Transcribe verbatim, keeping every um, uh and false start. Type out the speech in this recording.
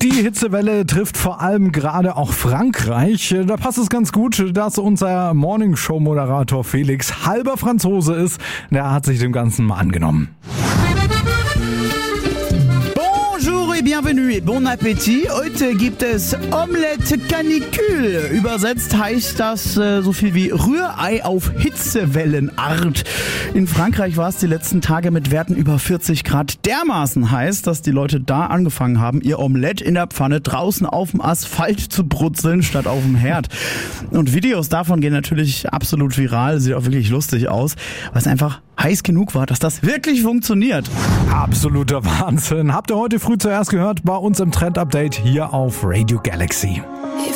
Die Hitzewelle trifft vor allem gerade auch Frankreich. Da passt es ganz gut, dass unser Morningshow-Moderator Felix halber Franzose ist. Der hat sich dem Ganzen mal angenommen. Bonjour et bienvenue et bon appétit. Heute gibt es Omelette Canicule. Übersetzt heißt das äh, so viel wie Rührei auf Hitzewellenart. In Frankreich war es die letzten Tage mit Werten über vierzig Grad dermaßen heiß, dass die Leute da angefangen haben, ihr Omelette in der Pfanne draußen auf dem Asphalt zu brutzeln, statt auf dem Herd. Und Videos davon gehen natürlich absolut viral, sieht auch wirklich lustig aus, weil es einfach heiß genug war, dass das wirklich funktioniert. Absoluter Wahnsinn. Habt ihr heute früh zuerst gehört bei uns im Trend-Update hier auf Radio Galaxy.